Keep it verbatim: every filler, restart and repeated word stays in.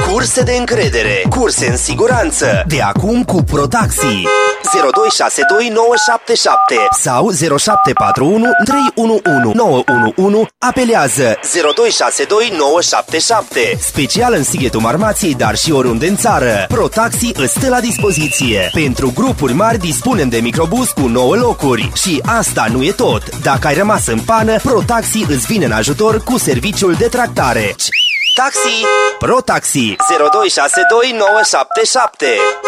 Curse de încredere, curse în siguranță, de acum cu ProTaxi. zero doi șase doi nouă șapte șapte sau zero șapte patru unu trei unu unu nouă unu unu. Apelează zero doi șase doi nouă șapte șapte. Special în Sighetul Marmației, dar și oriunde în țară. ProTaxi îți stă la dispoziție. Pentru grupuri mari dispunem de microbus cu nouă locuri. Și asta nu e tot. Dacă ai rămas în pană, ProTaxi îți vine în ajutor cu serviciul de tractare. Taxi! ProTaxi! zero doi șase doi nouă șapte șapte.